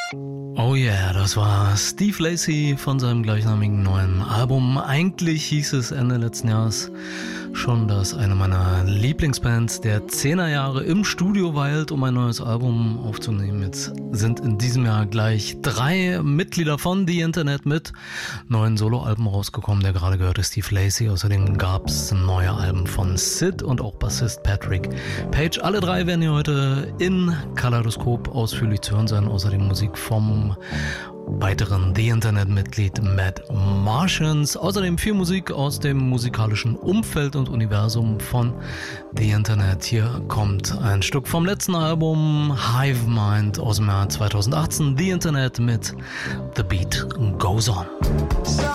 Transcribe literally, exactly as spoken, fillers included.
Oh yeah, das war Steve Lacy von seinem gleichnamigen neuen Album. Eigentlich hieß es Ende letzten Jahres schon, dass eine meiner Lieblingsbands der zehner Jahre im Studio weilt, um ein neues Album aufzunehmen. Jetzt sind in diesem Jahr gleich drei Mitglieder von The Internet mit neuen Soloalben rausgekommen. Der gerade gehörte Steve Lacy. Außerdem gab es neue Alben von Sid und auch Bassist Patrick Page. Alle drei werden hier heute in Kaleidoskop ausführlich zu hören sein. Außerdem Musik vom weiteren The Internet-Mitglied Matt Martians. Außerdem viel Musik aus dem musikalischen Umfeld und Universum von The Internet. Hier kommt ein Stück vom letzten Album Hive Mind aus dem Jahr zweitausendachtzehn. The Internet mit The Beat Goes On.